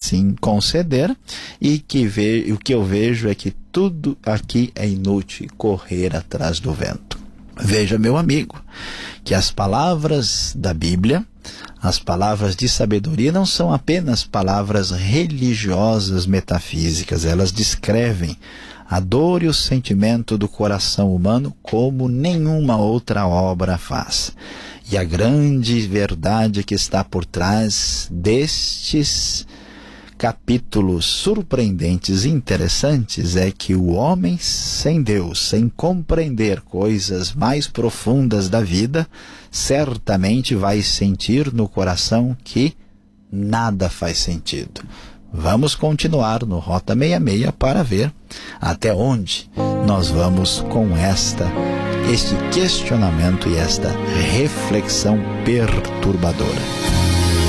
assim conceder, e o que eu vejo é que tudo aqui é inútil, correr atrás do vento. Veja, meu amigo, que as palavras da Bíblia, as palavras de sabedoria, não são apenas palavras religiosas, metafísicas. Elas descrevem a dor e o sentimento do coração humano como nenhuma outra obra faz. E a grande verdade que está por trás destes capítulos surpreendentes e interessantes é que o homem sem Deus, sem compreender coisas mais profundas da vida, certamente vai sentir no coração que nada faz sentido. Vamos continuar no Rota 66 para ver até onde nós vamos com este questionamento e esta reflexão perturbadora.